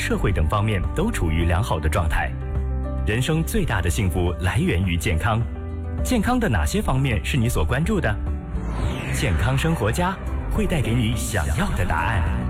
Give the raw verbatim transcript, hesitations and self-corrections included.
社会等方面都处于良好的状态。人生最大的幸福来源于健康，健康的哪些方面是你所关注的？健康生活家会带给你想要的答案。